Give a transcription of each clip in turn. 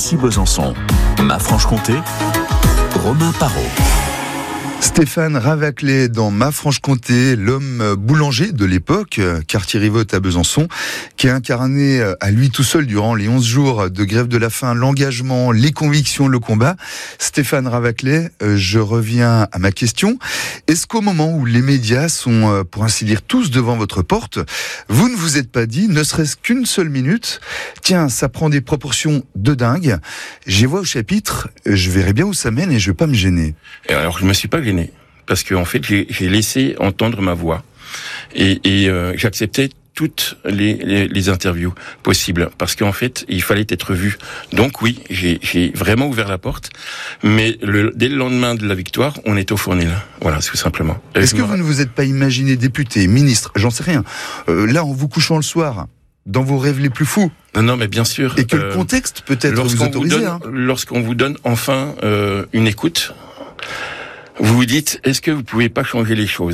Nancy-Besançon. Ma Franche-Comté, Romain Parot. Stéphane Ravaclet dans Ma Franche-Comté, l'homme boulanger de l'époque, quartier Rivotte à Besançon, qui a incarné à lui tout seul durant les 11 jours de grève de la faim, l'engagement, les convictions, le combat. Stéphane Ravaclet, je reviens à ma question. Est-ce qu'au moment où les médias sont, pour ainsi dire, tous devant votre porte, vous ne vous êtes pas dit, ne serait-ce qu'une seule minute, tiens, ça prend des proportions de dingue, j'y vois au chapitre, je verrai bien où ça mène et je vais pas me gêner. Et alors, je me suis pas gêné. Parce qu'en fait, j'ai laissé entendre ma voix. Et j'acceptais toutes les interviews possibles. Parce qu'en fait, il fallait être vu. Donc oui, j'ai vraiment ouvert la porte. Mais dès le lendemain de la victoire, on est au fournil. Voilà, tout simplement. Est-ce que vous ne vous êtes pas imaginé député, ministre, j'en sais rien, là, en vous couchant le soir, dans vos rêves les plus fous? Non, mais bien sûr. Et que le contexte peut-être vous autorise. Lorsqu'on vous donne enfin une écoute, vous vous dites, est-ce que vous pouvez pas changer les choses ?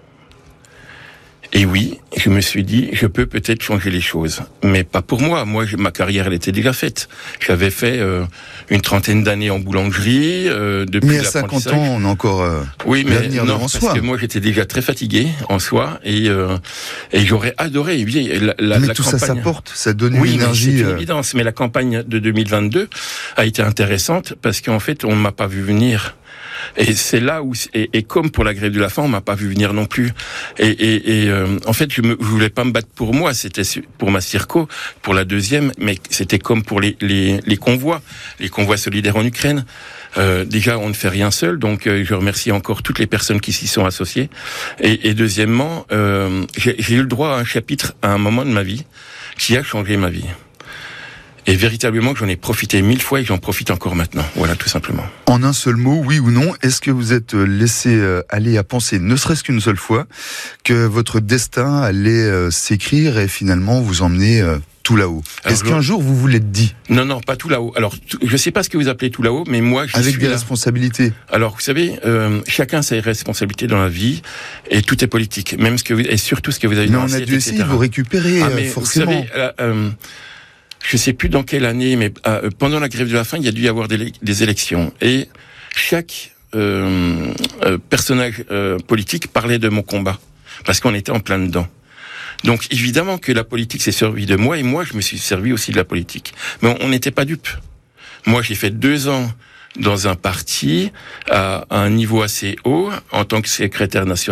Et oui, je me suis dit, je peux peut-être changer les choses. Mais pas pour moi. Moi, ma carrière, elle était déjà faite. J'avais fait une trentaine d'années en boulangerie. Depuis mais à 50 ans, on a encore oui, mais l'avenir non, devant parce soi. que moi, j'étais déjà très fatigué en soi. Et j'aurais adoré. Mais tout ça s'apporte, ça donne une énergie. C'est une évidence. Mais la campagne de 2022 a été intéressante parce qu'en fait, on ne m'a pas vu venir. Et c'est là où, et comme pour la grève de la faim, on m'a pas vu venir non plus. En fait, je voulais pas me battre pour moi, c'était pour ma circo, pour la deuxième, mais c'était comme pour les convois solidaires en Ukraine. Déjà, on ne fait rien seul, donc je remercie encore toutes les personnes qui s'y sont associées. Et deuxièmement, j'ai eu le droit à un chapitre à un moment de ma vie qui a changé ma vie. Et véritablement, j'en ai profité 1000 fois et j'en profite encore maintenant. Voilà, tout simplement. En un seul mot, oui ou non, est-ce que vous êtes laissé aller à penser, ne serait-ce qu'une seule fois, que votre destin allait s'écrire et finalement vous emmener tout là-haut? Est-ce qu'un jour vous vous l'êtes dit? Non, pas tout là-haut. Alors, je sais pas ce que vous appelez tout là-haut, mais moi, avec des responsabilités. Alors, vous savez, chacun a ses responsabilités dans la vie et tout est politique. Même et surtout ce que vous avez dit. Mais on a dû essayer de vous récupérer, forcément. Vous savez, je sais plus dans quelle année, mais pendant la grève de la faim, il y a dû y avoir des élections. Et chaque personnage politique parlait de mon combat, parce qu'on était en plein dedans. Donc évidemment que la politique s'est servie de moi, et moi je me suis servi aussi de la politique. Mais on n'était pas dupes. Moi j'ai fait 2 ans dans un parti à un niveau assez haut, en tant que secrétaire national.